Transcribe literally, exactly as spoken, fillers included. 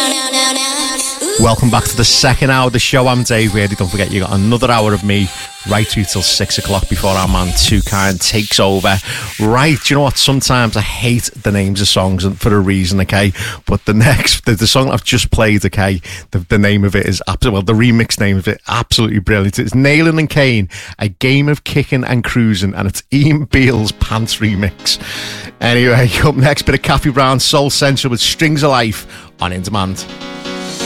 Welcome back to the second hour of the show. I'm Dave Really. Don't forget, you got another hour of me right through till six o'clock before our man Toucan takes over. Right, do you know what? Sometimes I hate the names of songs and for a reason, okay? But the next, the, the song I've just played, okay, the, the name of it is, absolutely, well, the remix name of it, absolutely brilliant. It's Nayland and Kane, A Game of Kicking and Cruising, and it's Ian Beale's Pants remix. Anyway, up next, bit of Kathy Brown, Soul Central with Strings of Life on In Demand.